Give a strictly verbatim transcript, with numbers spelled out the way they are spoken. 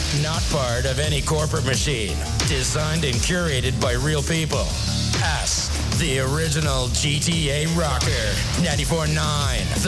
Not part of any corporate machine. Designed and curated by real people. Us, the original G T A rocker. ninety-four point nine